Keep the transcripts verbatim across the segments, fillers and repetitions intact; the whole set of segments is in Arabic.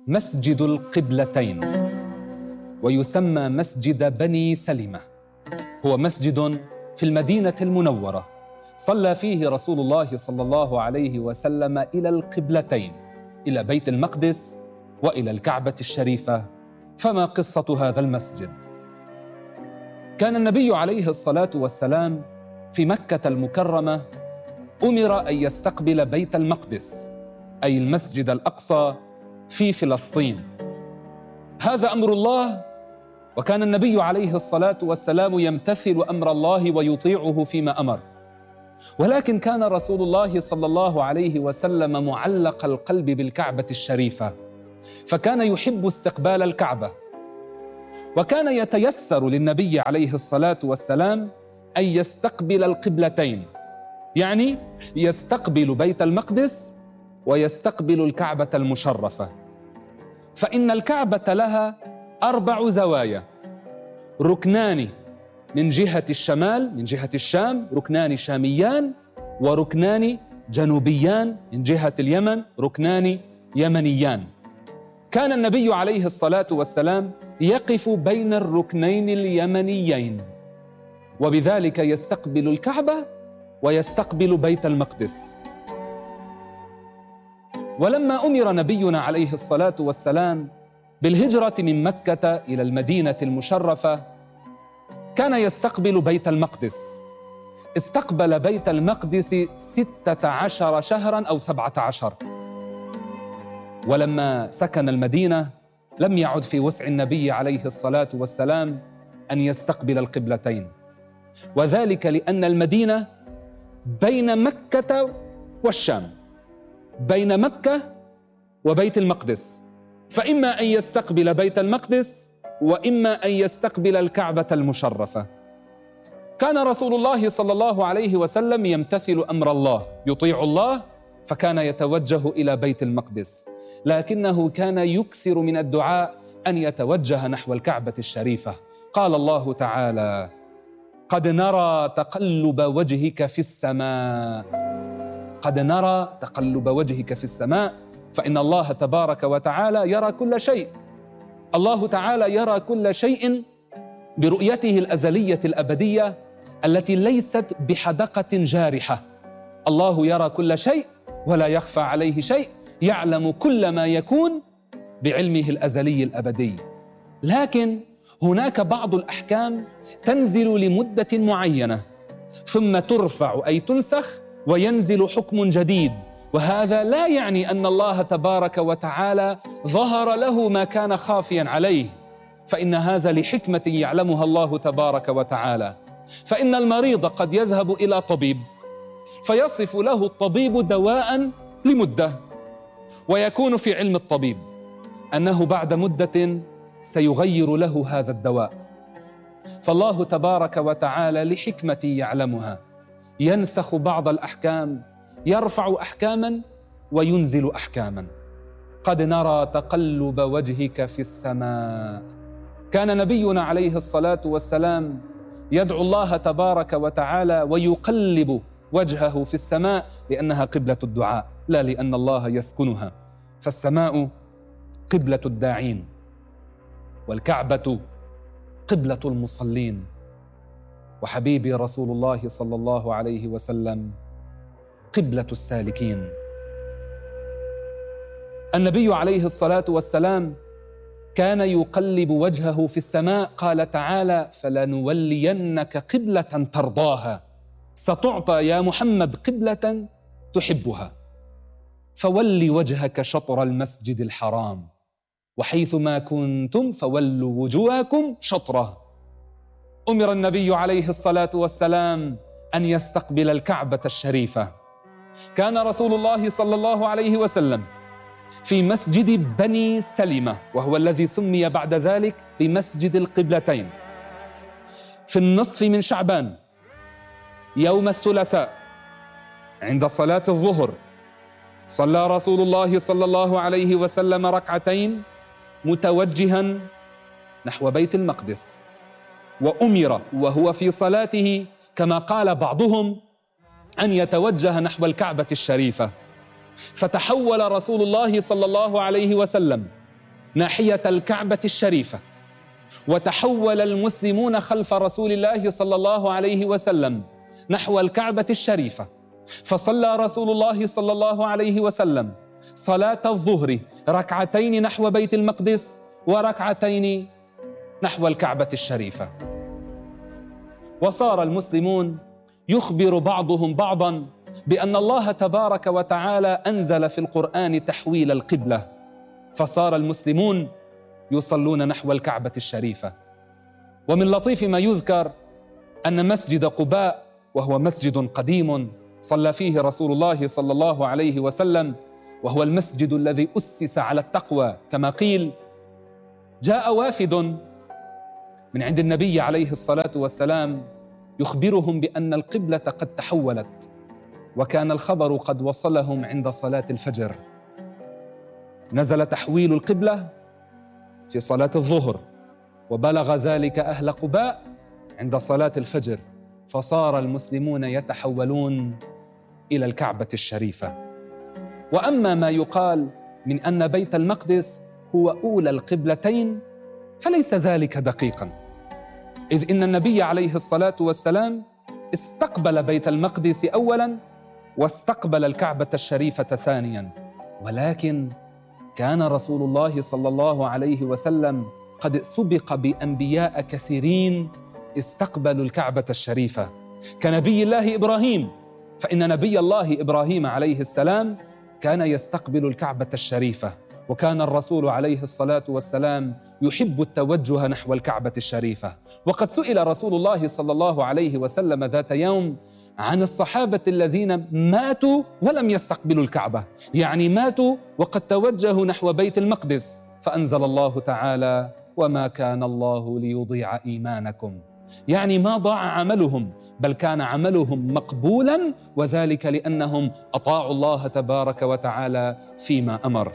مسجد القبلتين، ويسمى مسجد بني سلمة. هو مسجد في المدينة المنورة صلى فيه رسول الله صلى الله عليه وسلم إلى القبلتين، إلى بيت المقدس وإلى الكعبة الشريفة. فما قصة هذا المسجد؟ كان النبي عليه الصلاة والسلام في مكة المكرمة أمر أن يستقبل بيت المقدس، أي المسجد الأقصى في فلسطين. هذا أمر الله، وكان النبي عليه الصلاة والسلام يمتثل أمر الله ويطيعه فيما أمر. ولكن كان رسول الله صلى الله عليه وسلم معلق القلب بالكعبة الشريفة، فكان يحب استقبال الكعبة، وكان يتيسر للنبي عليه الصلاة والسلام أن يستقبل القبلتين، يعني يستقبل بيت المقدس ويستقبل الكعبة المشرفة. فإن الكعبة لها أربع زوايا، ركنان من جهة الشمال من جهة الشام، ركنان شاميان، وركنان جنوبيان من جهة اليمن، ركنان يمنيان. كان النبي عليه الصلاة والسلام يقف بين الركنين اليمنيين، وبذلك يستقبل الكعبة ويستقبل بيت المقدس. ولما أمر نبينا عليه الصلاة والسلام بالهجرة من مكة إلى المدينة المشرفة كان يستقبل بيت المقدس. استقبل بيت المقدس ستة عشر شهراً أو سبعة عشر. ولما سكن المدينة لم يعد في وسع النبي عليه الصلاة والسلام أن يستقبل القبلتين، وذلك لأن المدينة بين مكة والشام، بين مكة وبيت المقدس، فإما أن يستقبل بيت المقدس وإما أن يستقبل الكعبة المشرفة. كان رسول الله صلى الله عليه وسلم يمتثل أمر الله، يطيع الله، فكان يتوجه إلى بيت المقدس، لكنه كان يكثر من الدعاء أن يتوجه نحو الكعبة الشريفة. قال الله تعالى: قد نرى تقلب وجهك في السماء، قد نرى تقلب وجهك في السماء، فإن الله تبارك وتعالى يرى كل شيء. الله تعالى يرى كل شيء برؤيته الأزلية الأبدية التي ليست بحدقة جارحة. الله يرى كل شيء ولا يخفى عليه شيء، يعلم كل ما يكون بعلمه الأزلي الأبدي. لكن هناك بعض الأحكام تنزل لمدة معينة ثم ترفع أي تنسخ وينزل حكم جديد، وهذا لا يعني أن الله تبارك وتعالى ظهر له ما كان خافيا عليه، فإن هذا لحكمة يعلمها الله تبارك وتعالى. فإن المريض قد يذهب إلى طبيب فيصف له الطبيب دواء لمدة، ويكون في علم الطبيب أنه بعد مدة سيغير له هذا الدواء. فالله تبارك وتعالى لحكمة يعلمها ينسخ بعض الأحكام، يرفع أحكاما وينزل أحكاما. قد نرى تقلب وجهك في السماء. كان نبينا عليه الصلاة والسلام يدعو الله تبارك وتعالى ويقلب وجهه في السماء لأنها قبلة الدعاء، لا لأن الله يسكنها. فالسماء قبلة الداعين، والكعبة قبلة المصلين، وحبيبي رسول الله صلى الله عليه وسلم قبلة السالكين. النبي عليه الصلاة والسلام كان يقلب وجهه في السماء. قال تعالى: فلنولينك قبلة ترضاها، ستعطى يا محمد قبلة تحبها، فول وجهك شطر المسجد الحرام، وحيثما كنتم فولوا وجوهكم شطره. أمر النبي عليه الصلاة والسلام أن يستقبل الكعبة الشريفة. كان رسول الله صلى الله عليه وسلم في مسجد بني سلمة، وهو الذي سمي بعد ذلك بمسجد القبلتين. في النصف من شعبان يوم الثلاثاء عند صلاة الظهر صلى رسول الله صلى الله عليه وسلم ركعتين متوجها نحو بيت المقدس، وأمر وهو في صلاته كما قال بعضهم أن يتوجه نحو الكعبة الشريفة. فتحول رسول الله صلى الله عليه وسلم ناحية الكعبة الشريفة، وتحول المسلمون خلف رسول الله صلى الله عليه وسلم نحو الكعبة الشريفة، فصلى رسول الله صلى الله عليه وسلم صلاة الظهر ركعتين نحو بيت المقدس وركعتين نحو الكعبة الشريفة. وصار المسلمون يخبر بعضهم بعضا بأن الله تبارك وتعالى أنزل في القرآن تحويل القبلة، فصار المسلمون يصلون نحو الكعبة الشريفة. ومن لطيف ما يذكر أن مسجد قباء، وهو مسجد قديم صلى فيه رسول الله صلى الله عليه وسلم، وهو المسجد الذي أسس على التقوى كما قيل، جاء وافد من عند النبي عليه الصلاة والسلام يخبرهم بأن القبلة قد تحولت، وكان الخبر قد وصلهم عند صلاة الفجر. نزل تحويل القبلة في صلاة الظهر، وبلغ ذلك أهل قباء عند صلاة الفجر، فصار المسلمون يتحولون إلى الكعبة الشريفة. وأما ما يقال من أن بيت المقدس هو أولى القبلتين فليس ذلك دقيقا، إذ إن النبي عليه الصلاة والسلام استقبل بيت المقدس أولا واستقبل الكعبة الشريفة ثانيا، ولكن كان رسول الله صلى الله عليه وسلم قد سبق بأنبياء كثيرين استقبلوا الكعبة الشريفة، كنبي الله إبراهيم، فإن نبي الله إبراهيم عليه السلام كان يستقبل الكعبة الشريفة، وكان الرسول عليه الصلاة والسلام يحب التوجه نحو الكعبة الشريفة. وقد سئل رسول الله صلى الله عليه وسلم ذات يوم عن الصحابة الذين ماتوا ولم يستقبلوا الكعبة، يعني ماتوا وقد توجهوا نحو بيت المقدس، فأنزل الله تعالى: وما كان الله ليضيع إيمانكم، يعني ما ضاع عملهم، بل كان عملهم مقبولا، وذلك لأنهم أطاعوا الله تبارك وتعالى فيما أمر.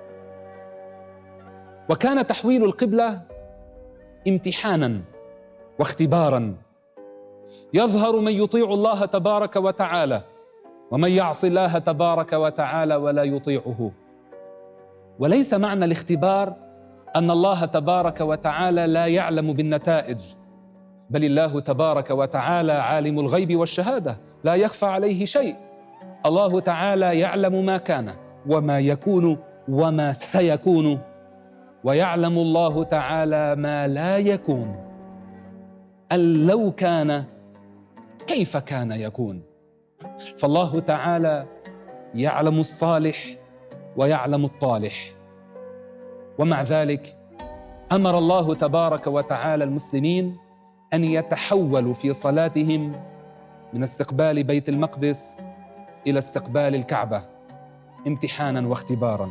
وكان تحويل القبلة امتحانا واختبارا، يظهر من يطيع الله تبارك وتعالى ومن يعصي الله تبارك وتعالى ولا يطيعه. وليس معنى الاختبار أن الله تبارك وتعالى لا يعلم بالنتائج، بل الله تبارك وتعالى عالم الغيب والشهادة، لا يخفى عليه شيء. الله تعالى يعلم ما كان وما يكون وما سيكون، ويعلم الله تعالى ما لا يكون. أن لو كان كيف كان يكون؟ فالله تعالى يعلم الصالح ويعلم الطالح، ومع ذلك أمر الله تبارك وتعالى المسلمين أن يتحولوا في صلاتهم من استقبال بيت المقدس إلى استقبال الكعبة امتحانا واختبارا.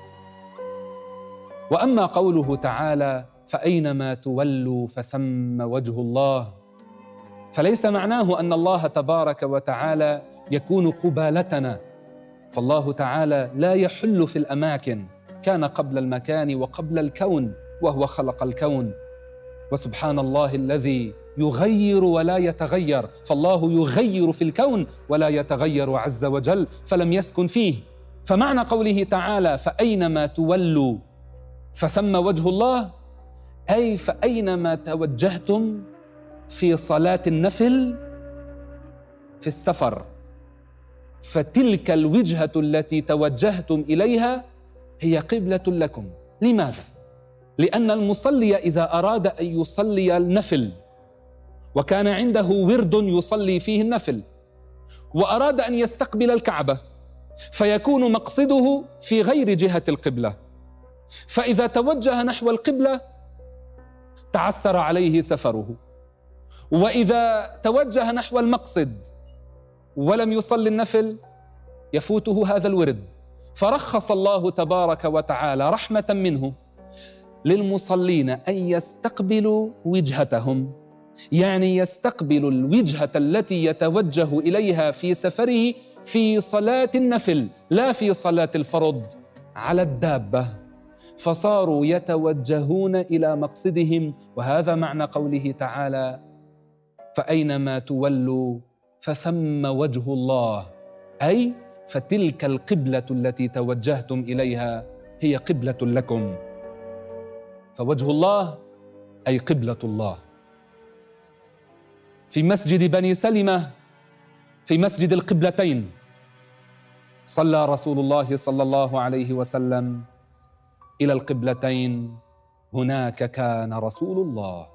وأما قوله تعالى: فأينما تولوا فثم وجه الله، فليس معناه أن الله تبارك وتعالى يكون قبالتنا، فالله تعالى لا يحل في الأماكن، كان قبل المكان وقبل الكون، وهو خلق الكون. وسبحان الله الذي يغير ولا يتغير، فالله يغير في الكون ولا يتغير عز وجل، فلم يسكن فيه. فمعنى قوله تعالى: فأينما تولوا فثم وجه الله، أي فأينما توجهتم في صلاة النفل في السفر، فتلك الوجهة التي توجهتم إليها هي قبلة لكم. لماذا؟ لأن المصلي إذا أراد أن يصلي النفل وكان عنده ورد يصلي فيه النفل وأراد أن يستقبل الكعبة، فيكون مقصده في غير جهة القبلة، فإذا توجه نحو القبلة تعسر عليه سفره، وإذا توجه نحو المقصد ولم يصلي النفل يفوته هذا الورد. فرخص الله تبارك وتعالى رحمة منه للمصلين أن يستقبلوا وجهتهم، يعني يستقبلوا الوجهة التي يتوجه إليها في سفره في صلاة النفل، لا في صلاة الفرض على الدابة، فصاروا يتوجهون إلى مقصدهم. وهذا معنى قوله تعالى: فأينما تولوا فثم وجه الله، أي فتلك القبلة التي توجهتم إليها هي قبلة لكم. فوجه الله أي قبلة الله. في مسجد بني سلمة في مسجد القبلتين صلى رسول الله صلى الله عليه وسلم إلى القبلتين. هناك كان رسول الله